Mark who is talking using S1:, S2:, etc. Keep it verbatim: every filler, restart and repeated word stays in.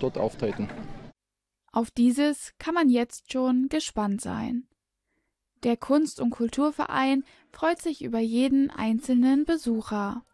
S1: dort auftreten.
S2: Auf dieses kann man jetzt schon gespannt sein. Der Kunst- und Kulturverein freut sich über jeden einzelnen Besucher.